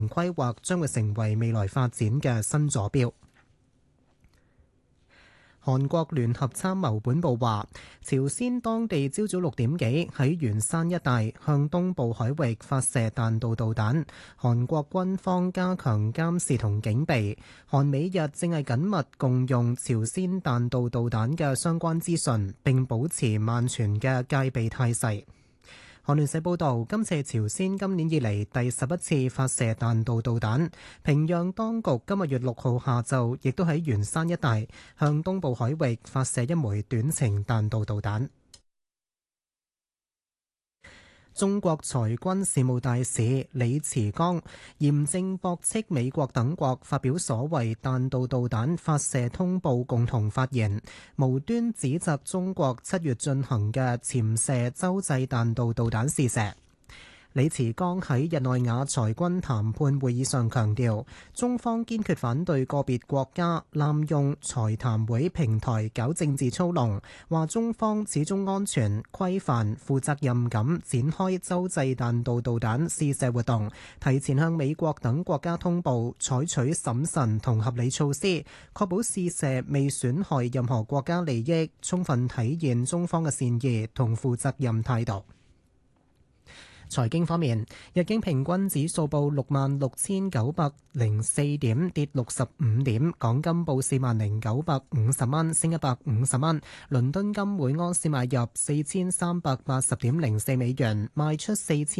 規劃將會成為未來發展嘅新坐標。韓國聯合參謀本部話，朝鮮當地朝早6點幾喺元山一帶向東部海域發射彈道導彈，韓國軍方加強監視同警備。韓美日正係緊密共用朝鮮彈道導彈嘅相關資訊，並保持萬全嘅戒備態勢。韓聯社報導，今次係朝鮮今年以嚟第11次發射彈道導彈。平壤當局今個月6號下晝亦都喺元山一帶向東部海域發射一枚短程彈道導彈。中國裁軍事務大使李慈剛嚴正駁斥美國等國發表所謂彈道導彈發射通報共同發言，無端指責中國7月進行嘅潛射洲際彈道導彈試射。李慈剛喺日內瓦裁軍談判會議上強調，中方堅決反對個別國家濫用裁談會平台搞政治操弄，話中方始終安全、規範、負責任咁展開洲際彈道導彈試射活動，提前向美國等國家通報，採取審慎同合理措施，確保試射未損害任何國家利益，充分體現中方嘅善意同負責任態度。財經方面，日經平均指數報66,904點，跌65點；港金報40,950蚊，升150蚊。倫敦金每盎司買入4380.04美元，賣出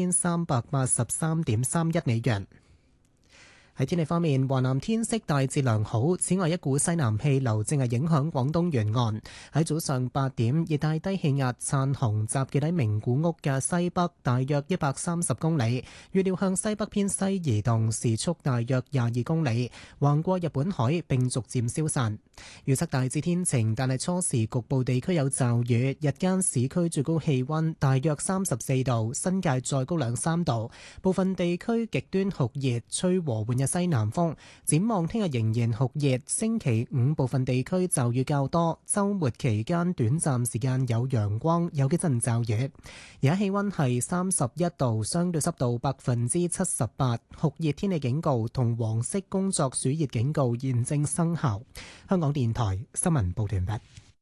4383.31美元。喺天氣方面，華南天色大致良好，此外一股西南氣流正係影響廣東沿岸。喺早上8點，熱帶低氣壓燦紅集結喺名古屋嘅西北大約130公里，預料向西北偏西移動，時速大約22公里，橫過日本海並逐漸消散。預測大致天晴，但係初時局部地區有驟雨，日間市區最高氣溫大約34度，新界再高2-3度，部分地區極端酷熱，吹和緩嘅西南風。展望聽日仍然酷熱，星期五部分地區驟雨較多，週末期間短暫時間有陽光，有幾陣驟雨。而家氣溫係31度，相對濕度78%，酷熱天氣警告同黃色工作暑熱警告現正生效。香港電台新聞報道完畢。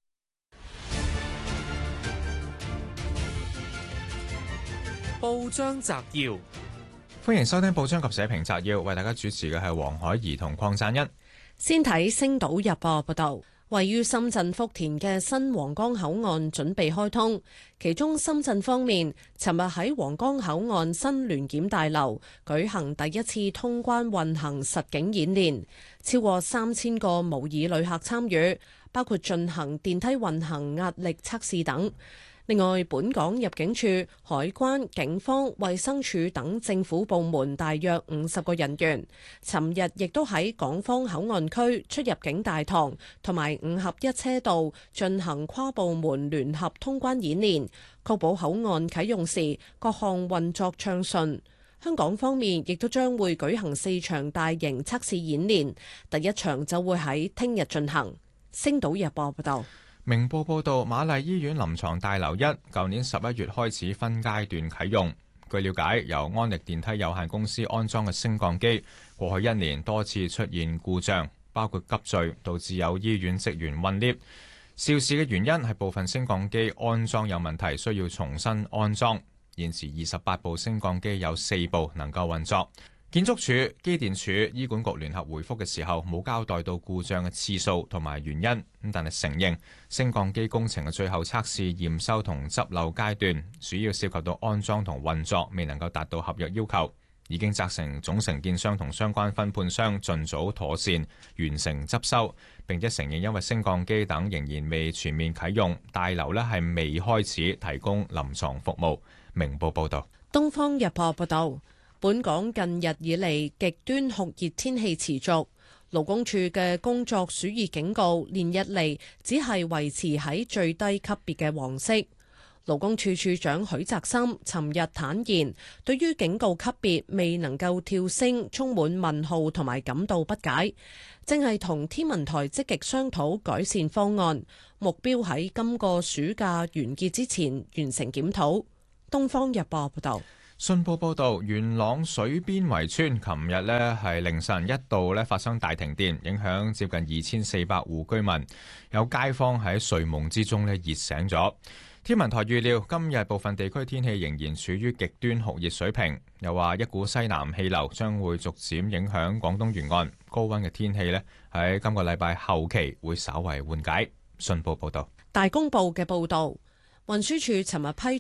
報章摘要。 歡迎收聽報章及社評摘要，為大家主持嘅係黃海怡同鄺贊恩。 先睇《星島日報》報道，位於深圳福田嘅新皇崗口岸準備開通，其中深圳方面，尋日喺皇崗口岸新聯檢大樓舉行第一次通關運行實景演練，超過3000個模擬旅客參與，包括進行電梯運行壓力測試等。另外，本港入境處、海關、警方、衛生署等政府部門大約50個人員，尋日亦都喺港方口岸區出入境大堂同埋5合1車道進行跨部門聯合通關演練，確保口岸啟用時各項運作暢順。香港方面亦都將會舉行4場大型測試演練，第一場就會喺聽日進行。星島日報報道。 明報報導，瑪麗醫院臨床大樓1舊年11月開始分階段啟用。據了解，由安力電梯有限公司安裝嘅升降機，過去1年多次出現故障，包括急墜，導致有醫院職員困 lift。肇事嘅原因係部分升降機安裝有問題，需要重新安裝。現時28部升降機有4部能夠運作。建築署、機電署、醫管局聯合回覆嘅時候，冇交代到故障嘅次數同埋原因，但係承認升降機工程嘅最後測試、驗收同執漏階段，主要涉及到安裝同運作未能夠達到合約要求，已經責成總承建商同相關分判商盡早妥善完成執收，並且承認因為升降機等仍然未全面啟用，大樓呢係未開始提供臨床服務。明報報道。 東方日報報道。本港近日以嚟極端酷熱天氣持續，勞工處嘅工作暑熱警告連日嚟只係維持喺最低級別嘅黃色。勞工處處長許澤森尋日坦言，對於警告級別未能夠跳升，充滿問號同埋感到不解，正係同天文台積極商討改善方案，目標喺今個暑假完結之前完成檢討。東方日報報道。 信報報導，元朗水邊圍村琴日呢係凌晨一度呢發生大停電，影響接近2400戶居民，有街坊喺睡夢之中呢熱醒咗。天文台預料今日部分地區天氣仍然處於極端酷熱水平，又話一股西南氣流將會逐漸影響廣東沿岸，高溫嘅天氣呢喺今個禮拜後期會稍為緩解。信報報導。 大公報嘅報導，運輸署尋日批